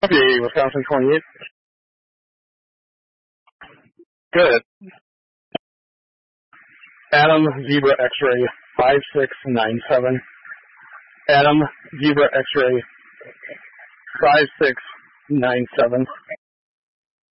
Okay, Wisconsin 28. Good. Adam Zebra X-ray 5697. Adam Zebra X-ray 5697.